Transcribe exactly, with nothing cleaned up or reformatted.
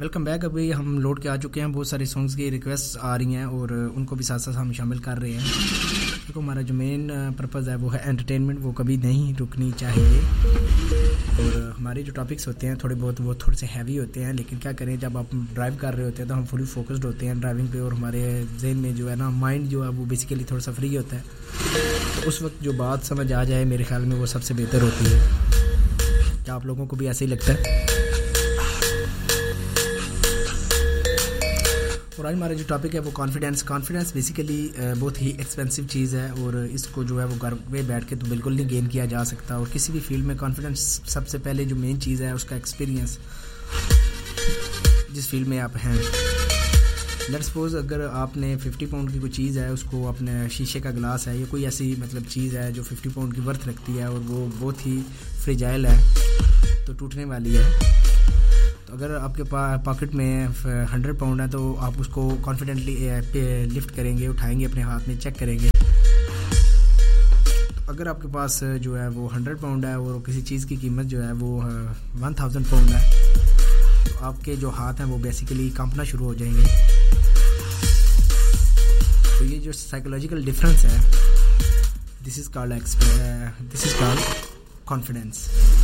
Welcome back. अभी हम load के आ चुके हैं, बहुत सारे सॉन्ग्स की रिक्वेस्ट आ रही हैं और उनको भी साथ साथ हम शामिल कर रहे हैं। देखो हमारा जो मेन पर्पज़ है वो है एंटरटेनमेंट, वो कभी नहीं रुकनी चाहिए। और हमारे जो टॉपिक्स होते हैं थोड़े बहुत वो थोड़े से हैवी होते हैं, लेकिन क्या करें, जब आप ड्राइव कर रहे होते हैं तो हम फुली फोकस्ड होते हैं ड्राइविंग पे और हमारे जहन में जो है ना माइंड जो है वो बेसिकली थोड़ा सा फ्री होता है। तो उस वक्त जो बात समझ आ जाए मेरे ख्याल में वो सबसे बेहतर होती है। क्या आप लोगों को भी ऐसे ही लगता है? और आज हमारा जो टॉपिक है वो कॉन्फिडेंस। कॉन्फिडेंस बेसिकली बहुत ही एक्सपेंसिव चीज़ है और इसको जो है वो घर में बैठ के तो बिल्कुल नहीं गेन किया जा सकता। और किसी भी फील्ड में कॉन्फिडेंस सबसे पहले जो मेन चीज़ है उसका एक्सपीरियंस, जिस फील्ड में आप हैं। लेट्स सपोज अगर आपने फिफ्टी पाउंड की कोई चीज़ है, उसको अपने शीशे का गिलास है या कोई ऐसी मतलब चीज़ है जो फिफ्टी पाउंड की वर्थ रखती है और वो बहुत ही फ्रेजाइल है, तो टूटने वाली है। तो अगर आपके पास पॉकेट में हंड्रेड पाउंड है तो आप उसको कॉन्फिडेंटली लिफ्ट करेंगे, उठाएंगे अपने हाथ में, चेक करेंगे। तो अगर आपके पास जो है वो हंड्रेड पाउंड है और किसी चीज़ की कीमत जो है वो वन थाउजेंड पाउंड है, तो आपके जो हाथ हैं वो बेसिकली कांपना शुरू हो जाएंगे। तो ये जो साइकोलॉजिकल डिफरेंस है, this is called this is called confidence.